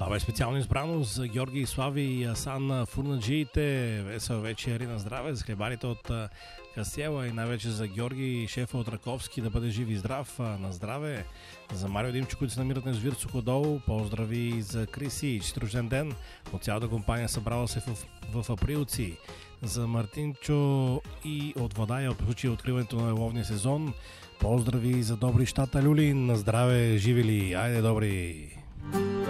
Това бе специално избрано за Георги Слави и Асан Фурнаджиите. Весел вечер и на здраве за хлебарите от Касела и най-вече за Георги, шефа от Раковски, да бъде жив и здрав, на здраве. За Марио Димчо, които се намират на язовир Суходол, поздрави за Криси, чист рожден ден от цялата компания, събрала се в Априлци. За Мартинчо и от Водая, от случай откриването на ловния сезон, поздрави за Добри щата Люлин, на здраве, живи ли, айде добри!